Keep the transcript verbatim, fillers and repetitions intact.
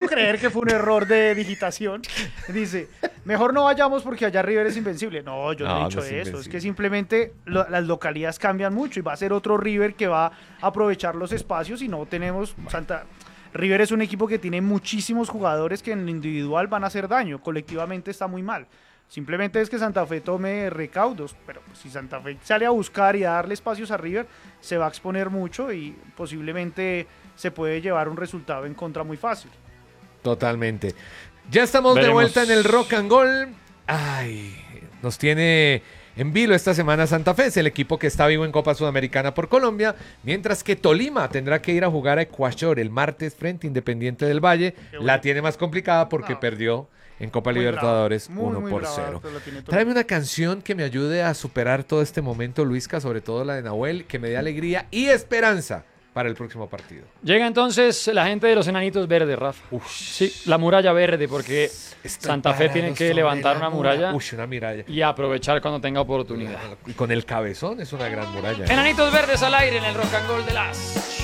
creer que fue un error de digitación. Dice, mejor no vayamos porque allá River es invencible. No, yo no, no he dicho no es eso. Invencible. Es que simplemente lo, las localidades cambian mucho y va a ser otro River que va a aprovechar los espacios y no tenemos... Santa River es un equipo que tiene muchísimos jugadores que en lo individual van a hacer daño. Colectivamente está muy mal. Simplemente es que Santa Fe tome recaudos, pero pues, si Santa Fe sale a buscar y a darle espacios a River, se va a exponer mucho y posiblemente se puede llevar un resultado en contra muy fácil. Totalmente. Ya estamos Veremos. de vuelta en el Rock and Gold. Ay, nos tiene en vilo esta semana Santa Fe, es el equipo que está vivo en Copa Sudamericana por Colombia, mientras que Tolima tendrá que ir a jugar a Ecuador el martes frente a Independiente del Valle. La tiene más complicada porque no. perdió en Copa muy Libertadores muy, uno por cero. Tráeme una canción que me ayude a superar todo este momento, Luisca, sobre todo la de Nahuel, que me dé alegría y esperanza para el próximo partido. Llega entonces la gente de los Enanitos Verdes, Rafa. Uf. Sí, la muralla verde, porque Estoy Santa Fe tiene que levantar una muralla, Uy, una muralla y aprovechar cuando tenga oportunidad. Y con el cabezón es una gran muralla. Enanitos Verdes al aire en el Rock and Roll de las